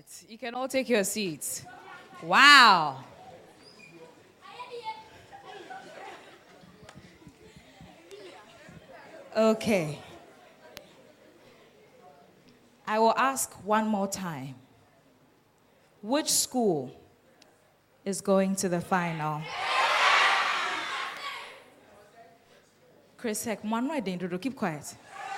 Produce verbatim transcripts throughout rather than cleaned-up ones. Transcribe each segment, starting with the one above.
You can all take your seats. Wow. Okay. I will ask one more time. Which school is going to the final? Chris Heck, keep quiet.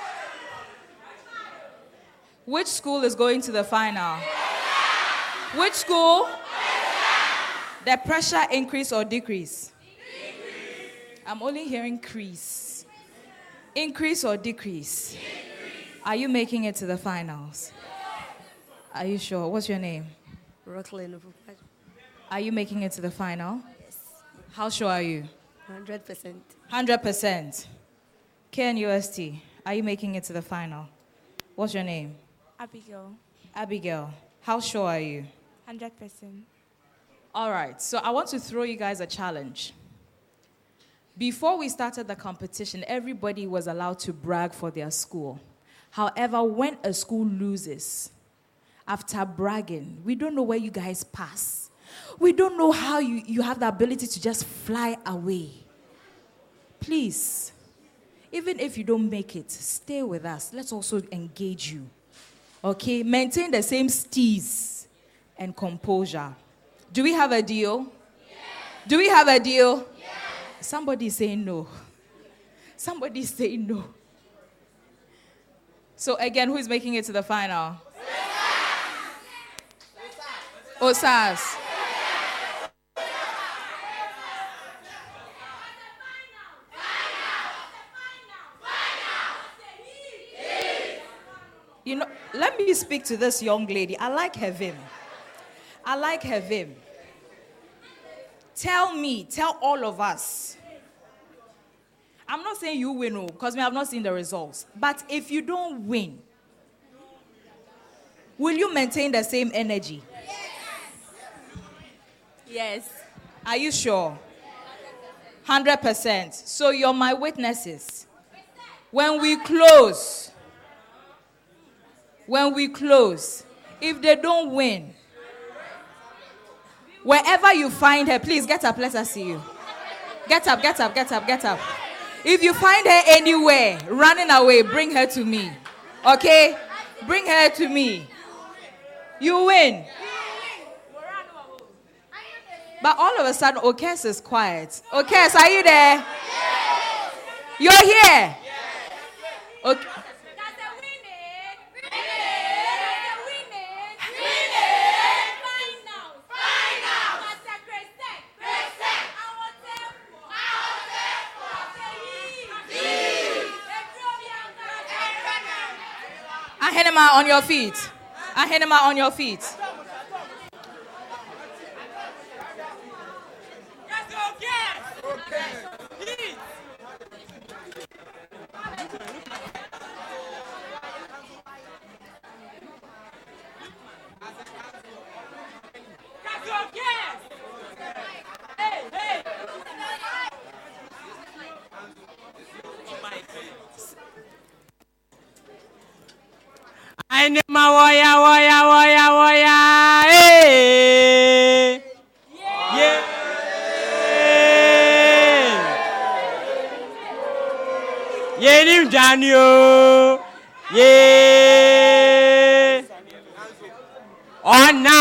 Which school is going to the final? Which school? The pressure increase or decrease? Decrease. I'm only hearing increase. Increase or decrease? Decrease. Are you making it to the finals? Are you sure? What's your name? Rocklin. Are you making it to the final? Yes. How sure are you? one hundred percent. one hundred percent. K N U S T, are you making it to the final? What's your name? Abigail. Abigail, how sure are you? one hundred percent. All right, so I want to throw you guys a challenge. Before we started the competition, everybody was allowed to brag for their school. However, when a school loses, after bragging, we don't know where you guys pass. We don't know how you, you have the ability to just fly away. Please, even if you don't make it, stay with us. Let's also engage you. Okay? Maintain the same steeze and composure. Do we have a deal? Yes. Do we have a deal? Yes. Somebody is saying no. Somebody is saying no. So again, who is making it to the final? Osas. You know, let me speak to this young lady. I like her vim. I like her vim. Tell me, tell all of us. I'm not saying you win, because we have not seen the results. But if you don't win, will you maintain the same energy? Yes. Are you sure? one hundred percent. So you're my witnesses. When we close, when we close, if they don't win, wherever you find her, please get up, let us see you. Get up, get up, get up, get up. If you find her anywhere, running away, bring her to me. Okay? Bring her to me. You win. But all of a sudden, Okes is quiet. Okes, are you there? You're here. Okay. Ahenema on your feet. Ahenema on your feet. Ahenema woya woya woya woya. Hey. Yeah. Yenim Daniel. Yeah. Oh, now.